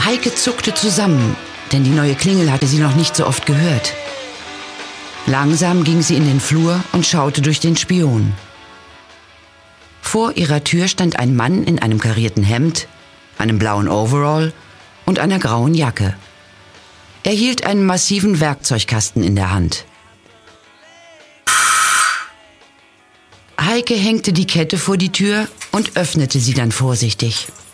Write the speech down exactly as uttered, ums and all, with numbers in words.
Heike zuckte zusammen, denn die neue Klingel hatte sie noch nicht so oft gehört. Langsam ging sie in den Flur und schaute durch den Spion. Vor ihrer Tür stand ein Mann in einem karierten Hemd, einem blauen Overall und einer grauen Jacke. Er hielt einen massiven Werkzeugkasten in der Hand. Heike hängte die Kette vor die Tür und öffnete sie dann vorsichtig.